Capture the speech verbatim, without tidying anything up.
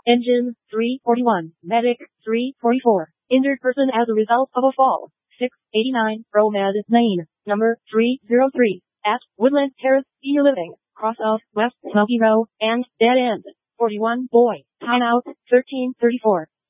Engine, three forty-one. Medic, three forty-four. Injured person as a result of a fall, six eighty-nine. Romed, Lane, number three oh three. At Woodland Terrace, Senior Living, cross of West Smoky Row, and Dead End. forty-one. Boy, timeout, thirteen thirty-four.